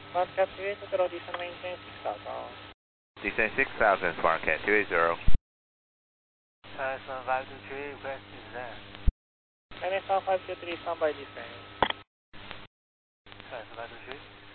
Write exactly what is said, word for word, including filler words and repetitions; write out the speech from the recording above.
Wildcat two eight, total audition maintain six thousand. Descend six thousand, Wildcat two eight zero. Cessna five two three, request descent. N S one five two three, standby descent. Cessna five two three.